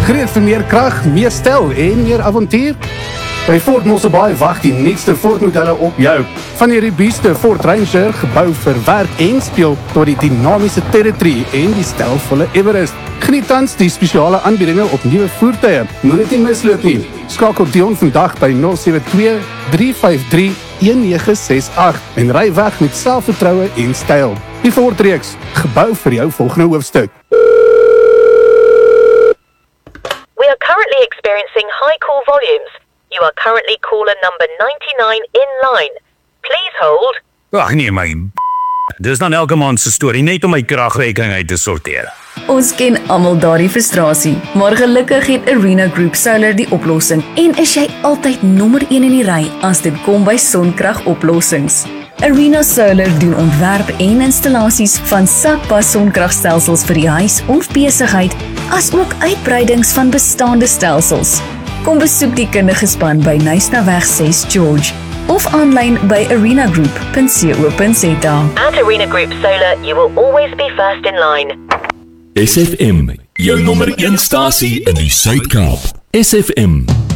Gereed vir meer krag, meer styl en meer avontuur? By Ford Mosselbaai wag die nuutste Ford modelle op jou. Van die robuuste Ford Ranger, gebou vir werk en speel, tot die dinamiese Territory en die stylvolle Everest. Geniet tans die spesiale aanbiedinge op nuwe voertuie. Moet dit nie misloop nie. Skakel Dion vandag by 072-353-1968 en ry weg met selfvertroue en styl. Die Ford reeks, gebou vir jou volgende hoofstuk. We are currently experiencing high call volumes. You are currently caller number 99 in line. Please hold. Ag nee my. Dis dan elke maand se storie net om my kragrekening uit te sorteer. Ons ken almal daardie frustrasie, maar gelukkig het Arena Group Solar die oplossing en is jy altyd nommer 1 in die ry as dit kom by sonkragoplossings. Arena Solar doen ontwerp en installasies van sakpas sonkragstelsels vir die huis of besigheid, as ook uitbreidings van bestaande stelsels. Kom besoek die kundige span by Nystaweg 6 George of aanlyn by arenagroup.co.za. At Arena Group Solar, you will always be first in line. SFM, jou nommer 1 stasie in die Suid-Kaap. SFM